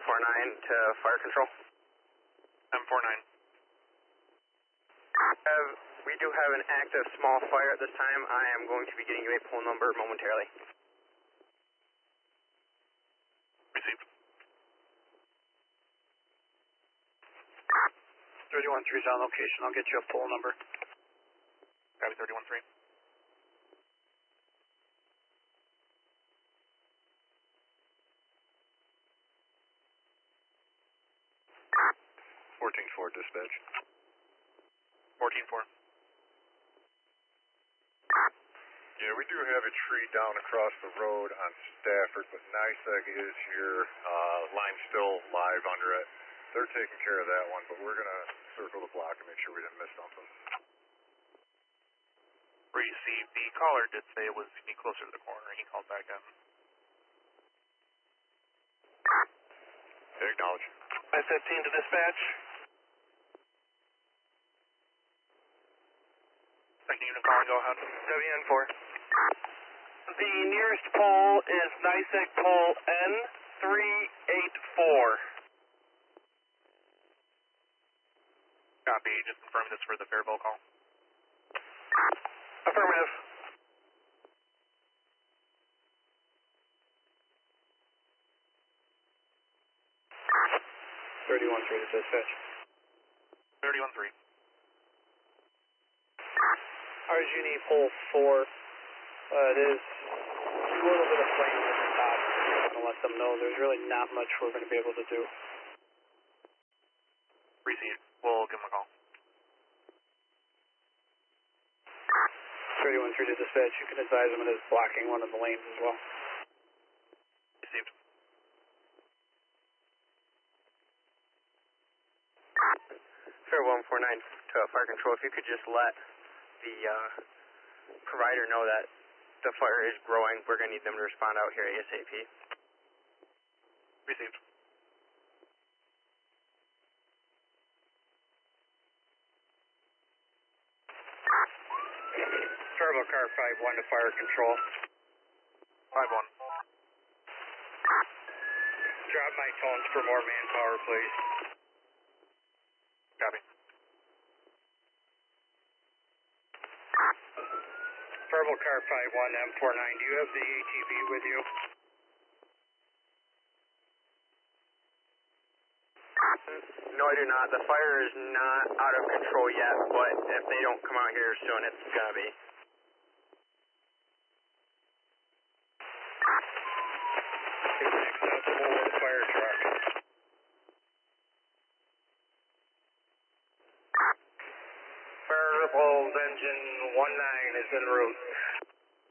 to fire control. M49. We do have an active small fire at this time. I am going to be getting you a pull number momentarily. Received. 31-3's on location. I'll get you a pull number. Copy 31-3. Dispatch. 14-4. Yeah, we do have a tree down across the road on Stafford, but NYSEG is here. Line's still live under it. They're taking care of that one, but we're going to circle the block and make sure we didn't miss something. Received. The caller did say it was be closer to the corner. He called back in. Acknowledge. I-15 to dispatch. Second unit calling, go ahead. WN4. The nearest pole is NYSEG pole N384. Copy. Just confirm this for the Faribault call. Affirmative. (31-3) to dispatch. 31-3. RG&E pole 4. It is a little bit of flame at the top. I'm going to let them know there's really not much we're going to be able to do. Received. We'll give him a call. 31-3 to dispatch. You can advise them it is blocking one of the lanes as well. Received. Fair 149 to fire control. If you could just let the provider know that the fire is growing, we're going to need them to respond out here ASAP. Received. Turbo car 5-1 to fire control. 5-1. Drop my tones for more manpower, please. Copy. Turbo car 5-1 M49, do you have the ATV with you? No, I do not. The fire is not out of control yet, but if they don't come out here soon, it's going to be. Next up, full fire truck. Faribault's engine 19 is en route.